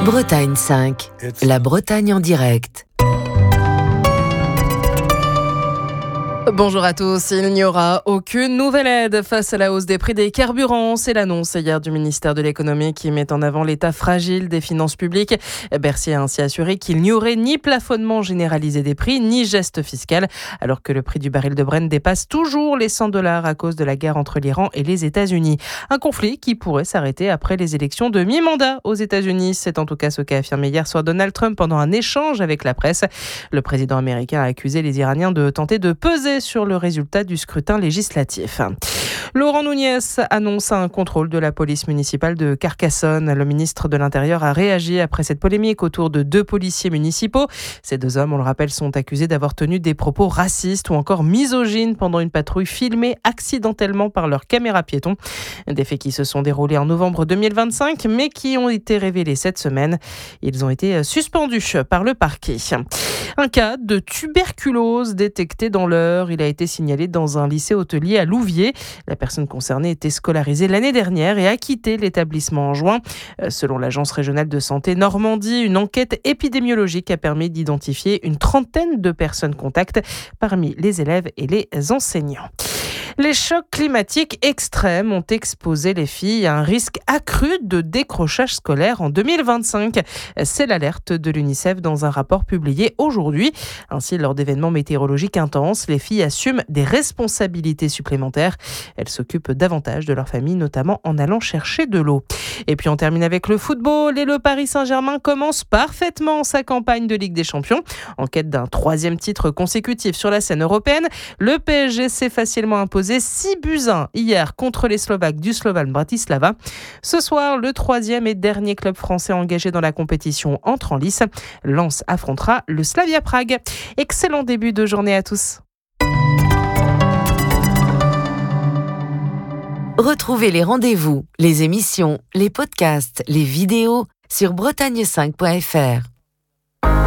Bretagne 5, la Bretagne en direct. Bonjour à tous, il n'y aura aucune nouvelle aide face à la hausse des prix des carburants. C'est l'annonce hier du ministère de l'économie qui met en avant l'état fragile des finances publiques. Bercy a ainsi assuré qu'il n'y aurait ni plafonnement généralisé des prix, ni geste fiscal, alors que le prix du baril de Brent dépasse toujours les $100 à cause de la guerre entre l'Iran et les États-Unis. Un conflit qui pourrait s'arrêter après les élections de mi-mandat aux États-Unis. C'est en tout cas ce qu'a affirmé hier soir Donald Trump pendant un échange avec la presse. Le président américain a accusé les Iraniens de tenter de peser sur le résultat du scrutin législatif. Laurent Nunez annonce un contrôle de la police municipale de Carcassonne. Le ministre de l'Intérieur a réagi après cette polémique autour de 2 policiers municipaux. Ces 2 hommes, on le rappelle, sont accusés d'avoir tenu des propos racistes ou encore misogynes pendant une patrouille filmée accidentellement par leur caméra piéton. Des faits qui se sont déroulés en novembre 2025, mais qui ont été révélés cette semaine. Ils ont été suspendus par le parquet. Un cas de tuberculose détecté dans l'Eure. Il a été signalé dans un lycée hôtelier à Louviers. La personne concernée était scolarisée l'année dernière et a quitté l'établissement en juin. Selon l'Agence régionale de santé Normandie, une enquête épidémiologique a permis d'identifier une trentaine de personnes contacts parmi les élèves et les enseignants. Les chocs climatiques extrêmes ont exposé les filles à un risque accru de décrochage scolaire en 2025. C'est l'alerte de l'UNICEF dans un rapport publié aujourd'hui. Ainsi, lors d'événements météorologiques intenses, les filles assument des responsabilités supplémentaires. Elles s'occupent davantage de leur famille, notamment en allant chercher de l'eau. Et puis on termine avec le football et le Paris Saint-Germain commence parfaitement sa campagne de Ligue des Champions. En quête d'un 3e titre consécutif sur la scène européenne, le PSG s'est facilement imposé 6-1 hier contre les Slovaques du Slovan Bratislava. Ce soir, le 3e et dernier club français engagé dans la compétition entre en lice. Lens affrontera le Slavia Prague. Excellent début de journée à tous. Retrouvez les rendez-vous, les émissions, les podcasts, les vidéos sur bretagne5.fr.